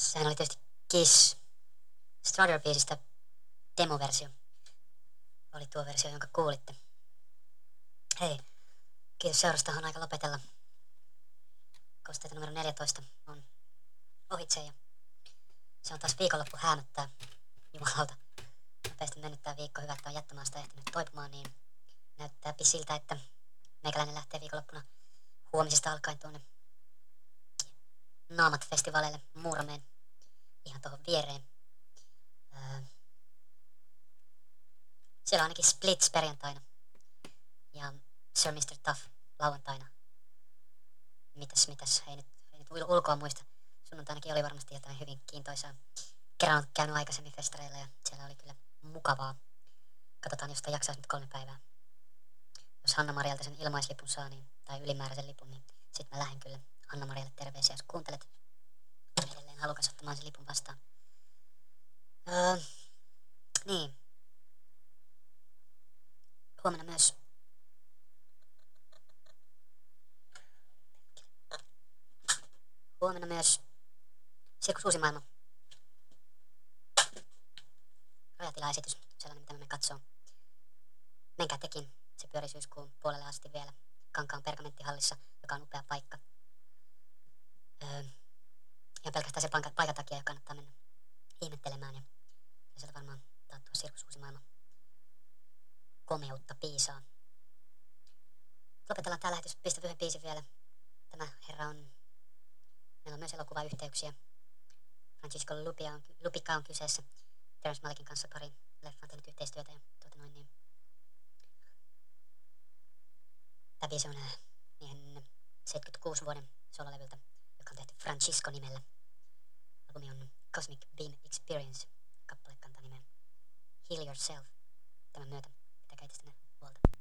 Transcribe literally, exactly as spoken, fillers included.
Sehän oli tietysti Kiss Strutter-biisistä demoversio. Oli tuo versio, jonka kuulitte. Hei, kiitos seurasta, on aika lopetella. Kosteita numero neljätoista on ohitse ja se on taas viikonloppu häämöttää. Jumalauta. Nopeasti mennyt tää viikko, hyvä, että on jättömaasta ehtinyt toipumaan, niin näyttääpi siltä, että meikäläinen lähtee viikonloppuna huomisesta alkaen tuonne Naamat-festivaaleille Muurmeen ihan tuohon viereen. Öö, siellä on ainakin Splits perjantaina ja Sir mister Tough lauantaina. Mitäs, mitäs, ei nyt, ei nyt ulkoa muista. Sunnuntainakin oli varmasti jotain hyvin kiintoisaa. Kerran on käynyt aikaisemmin festareilla ja siellä oli kyllä mukavaa. Katsotaan, jos sitä jaksaisi nyt kolme päivää. Jos Hanna-Marialta sen ilmaislipun saa, niin, tai ylimääräisen lipun, niin sit mä lähden kyllä Hanna-Marialle terveisiä, jos kuuntelet. Olen edelleen halukas ottamaan sen lipun vastaan. Öö, niin. Huomenna myös Huomenna myös Sirkus Uusi Maailma. Rajatila-esitys, sellainen mitä mä menen katsoo. Menkää tekin, se pyörii syyskuun puolelle asti vielä Kankaan pergamenttihallissa, joka on upea paikka. Öö, ja pelkästään se paikan, paikan takia kannattaa mennä ihmettelemään ja sieltä varmaan taattua Sirkus Uusi Maailma komeutta piisaa. Lopetellaan tää lähetys, pistä yhden biisin vielä. Tämä herra on, meillä on myös elokuvayhteyksiä. Francisco Lupia on, Lupica on kyseessä. Terence Malikin kanssa pari leffan tehnyt yhteistyötä ja tuota noin niin. Tämä biisi on miehen seitsemänkymmentäkuusi vuoden sololevyltä, joka on tehty Francisco nimellä. Albumi on Cosmic Beam Experience. Kappale kantaa nimeä Heal Yourself. Tämän myötä pitäkää itsestänne huolta.